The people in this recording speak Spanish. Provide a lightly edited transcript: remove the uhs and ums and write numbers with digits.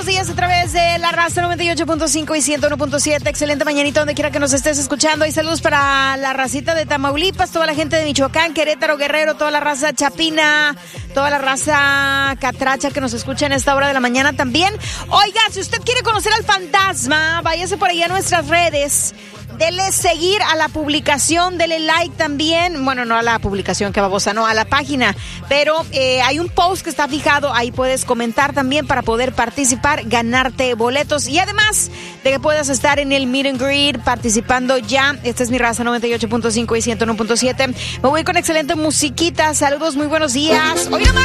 Días a través de la raza 98.5 y 101.7. Excelente mañanita donde quiera que nos estés escuchando. Y saludos para la racita de Tamaulipas, toda la gente de Michoacán, Querétaro, Guerrero, toda la raza chapina, toda la raza catracha que nos escucha en esta hora de la mañana también. Oiga, si usted quiere conocer al fantasma, váyase por allá a nuestras redes. Dele seguir a la publicación, dele like también. Bueno, no a la publicación, que babosa, no, a la página. Pero hay un post que está fijado, ahí puedes comentar también para poder participar, ganarte boletos. Y además de que puedas estar en el Meet and Greet participando ya. Esta es mi raza 98.5 y 101.7. Me voy con excelente musiquita. Saludos, muy buenos días. Hoy nomás.